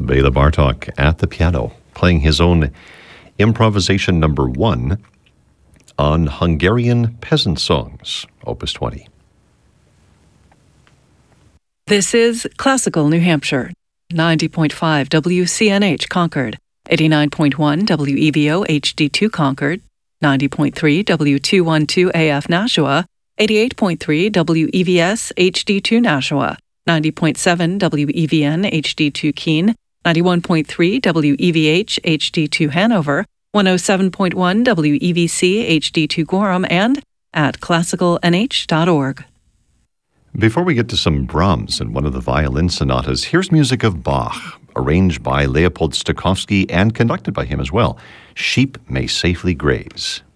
Bela Bartok at the piano, playing his own improvisation number 1 on Hungarian peasant songs, Opus 20. This is Classical New Hampshire, 90.5 WCNH Concord, 89.1 WEVO HD2 Concord, 90.3 W212 AF Nashua, 88.3 WEVS HD2 Nashua, 90.7 WEVN HD2 Keene, 91.3 WEVH HD2 Hanover, 107.1 WEVC HD2 Gorham, and at classicalnh.org. Before we get to some Brahms and one of the violin sonatas, here's music of Bach, arranged by Leopold Stokowski and conducted by him as well. Sheep May Safely Graze.